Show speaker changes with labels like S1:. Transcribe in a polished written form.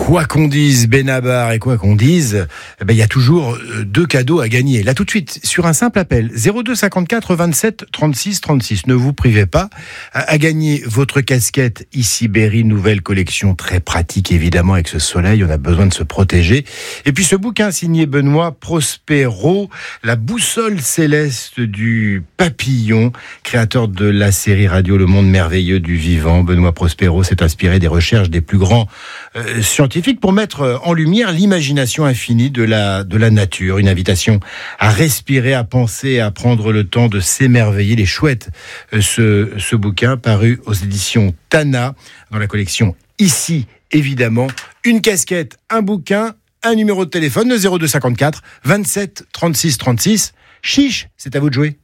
S1: Quoi qu'on dise, Benabar, et quoi qu'on dise, il y a toujours 2 cadeaux à gagner. Là, tout de suite, sur un simple appel, 02 54 27 36 36. Ne vous privez pas à gagner votre casquette Ici Berry, nouvelle collection très pratique, évidemment, avec ce soleil, on a besoin de se protéger. Et puis ce bouquin signé Benoît Prospero, La boussole céleste du papillon, créateur de la série radio Le Monde merveilleux du vivant. Benoît Prospero s'est inspiré des recherches des plus grands scientifique pour mettre en lumière l'imagination infinie de la nature. Une invitation à respirer, à penser, à prendre le temps de s'émerveiller. Il est chouette, ce bouquin paru aux éditions Tana, dans la collection Ici, évidemment. Une casquette, un bouquin, un numéro de téléphone, le 02 54 27 36 36. Chiche, c'est à vous de jouer.